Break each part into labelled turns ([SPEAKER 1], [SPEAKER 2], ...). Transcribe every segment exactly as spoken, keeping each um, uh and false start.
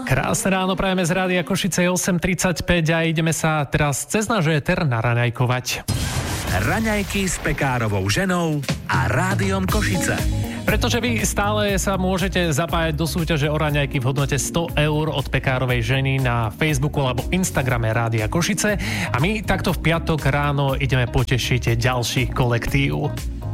[SPEAKER 1] Krásne ráno prajeme z Rádia Košice osem tridsaťpäť a ideme sa teraz cez náš éter naraňajkovať.
[SPEAKER 2] Raňajky s Pekárovou ženou a Rádiom Košice.
[SPEAKER 1] Pretože vy stále sa môžete zapájať do súťaže o raňajky v hodnote sto eur od Pekárovej ženy na Facebooku alebo Instagrame Rádia Košice a my takto v piatok ráno ideme potešiť ďalší kolektív.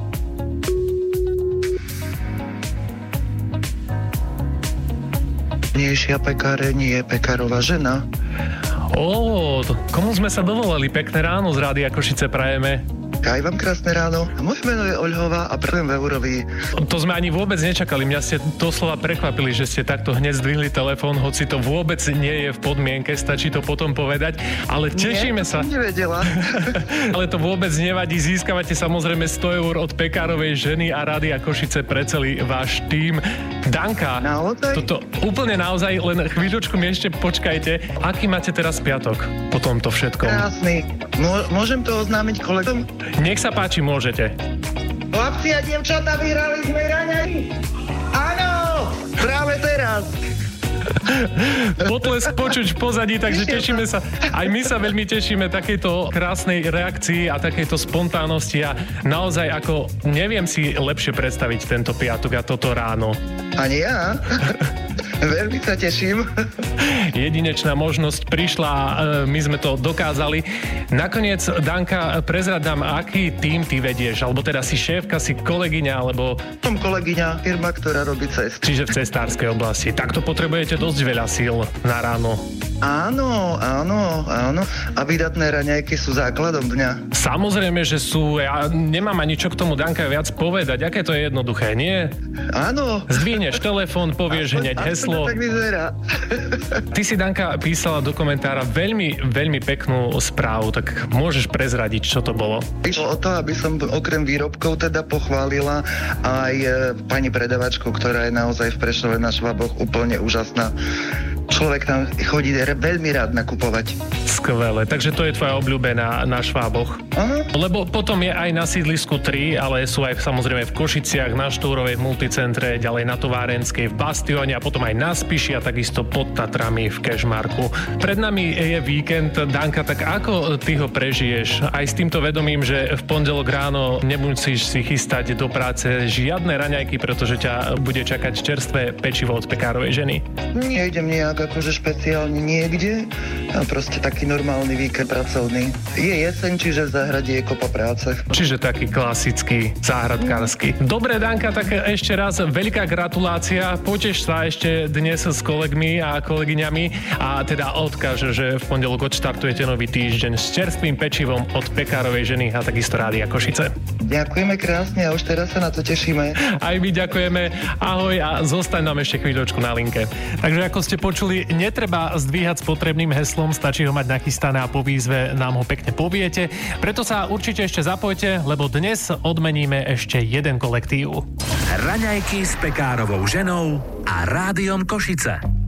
[SPEAKER 3] Dnešia pekáreň je Pekárová žena.
[SPEAKER 1] Ó, to, komu sme sa dovolali? Pekné ráno z Rádia Košice prajeme.
[SPEAKER 3] Aj vám krásne ráno. Moje meno je Oľhová a pracujem v Eurovi.
[SPEAKER 1] To sme ani vôbec nečakali. Mňa ste doslova prekvapili, že ste takto hneď zdvihli telefón, hoci to vôbec nie je v podmienke, stačí to potom povedať. Ale tešíme
[SPEAKER 3] nie,
[SPEAKER 1] sa.
[SPEAKER 3] Nevedela.
[SPEAKER 1] Ale to vôbec nevadí. Získavate samozrejme sto eur od Pekárovej ženy a Rádia Košice pre celý váš tím. Danka,
[SPEAKER 3] naozaj?
[SPEAKER 1] Toto úplne naozaj, len chvíľočku mi ešte počkajte. Aký máte teraz piatok po tomto všetkom?
[SPEAKER 3] Krásny. Mô- môžem to oznámiť kolegom?
[SPEAKER 1] Nech sa páči, môžete.
[SPEAKER 3] Chlapci a dievčatá, vyhrali sme raňajky. Áno, práve teraz.
[SPEAKER 1] Potlesk počuť v pozadí, takže tešíme sa. Aj my sa veľmi tešíme takejto krásnej reakcii a takejto spontánnosti a naozaj ako neviem si lepšie predstaviť tento piatok a toto ráno.
[SPEAKER 3] Ani ja. Veľmi sa teším.
[SPEAKER 1] Jedinečná možnosť prišla a my sme to dokázali. Nakoniec, Danka, prezradám, aký tím ty vedieš, alebo teda si šéfka, si kolegyňa, alebo...
[SPEAKER 3] Som kolegyňa, firma, ktorá robí cesty.
[SPEAKER 1] Čiže v cestárskej oblasti. Takto potrebujete dosť veľa síl na ráno.
[SPEAKER 3] Áno, áno, áno. A vydatné raňajky sú základom dňa.
[SPEAKER 1] Samozrejme, že sú. Ja nemám ani čo k tomu, Danka, viac povedať. Aké to je jednoduché, nie?
[SPEAKER 3] Áno.
[SPEAKER 1] Zdvihneš telefón, povieš hneď heslo.
[SPEAKER 3] Tak vyzerá.
[SPEAKER 1] Ty si, Danka, písala do komentára veľmi, veľmi peknú správu, tak môžeš prezradiť, čo to bolo?
[SPEAKER 3] Išlo o to, aby som okrem výrobkov teda pochválila aj pani predavačku, ktorá je naozaj v Prešove na Šváboch úplne úžasná. Človek tam chodí veľmi rád nakupovať.
[SPEAKER 1] Skvelé, takže to je tvoja obľúbená na Šváboch.
[SPEAKER 3] Aha.
[SPEAKER 1] Lebo potom je aj na sídlisku tri, ale sú aj samozrejme v Košiciach, na Štúrovej v multicentre, ďalej na Továrenskej v Bastione a potom aj na Spiši a takisto pod Tatrami v Kežmarku. Pred nami je víkend, Danka, tak ako ty ho prežiješ? Aj s týmto vedomím, že v pondelok ráno nemusíš si chystať do práce žiadne raňajky, pretože ťa bude čakať čerstvé pečivo od Pekárovej ženy.
[SPEAKER 3] Nejdem nejak akože špeciálne niekde a proste taký normálny víkend pracovný. Je jeseň, čiže v záhrade je kopa práce.
[SPEAKER 1] Čiže taký klasický záhradkársky. Dobre, Danka, tak ešte raz veľká gratulácia. Poteš sa ešte dnes s kolegmi a kolegyňami a teda odkáže, že v pondelok odštartujete nový týždeň s čerstvým pečivom od Pekárovej ženy a takisto Rádia Košice.
[SPEAKER 3] Ďakujeme krásne a už teraz sa na to tešíme.
[SPEAKER 1] Aj my ďakujeme. Ahoj a zostaň nám ešte chvíľočku na linke. Takže ako ste počuli, netreba zdvíhať s potrebným heslom, stačí ho mať nachystané a po výzve nám ho pekne poviete. Preto sa určite ešte zapojte, lebo dnes odmeníme ešte jeden kolektív.
[SPEAKER 2] Raňajky s Pekárovou ženou a Rádiom Košice.